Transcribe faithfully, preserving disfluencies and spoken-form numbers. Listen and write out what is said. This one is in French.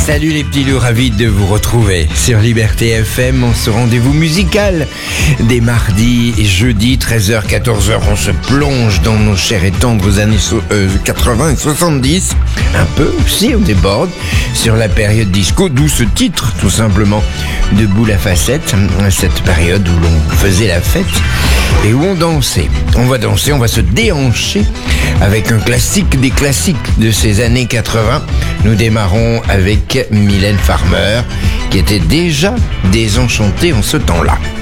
Salut les petits loups, ravis de vous retrouver sur Liberté F M en ce rendez-vous musical des mardis et jeudis treize heures quatorze heures. On se plonge dans nos chères et tendres années so- euh, quatre-vingts et soixante-dix, un peu aussi, on déborde sur la période disco, d'où ce titre tout simplement, Debout la facette, cette période où l'on faisait la fête et où on dansait. On va danser, on va se déhancher avec un classique des classiques de ces années quatre-vingts. Nous démarrons avec Mylène Farmer, qui était déjà désenchantée en ce temps-là.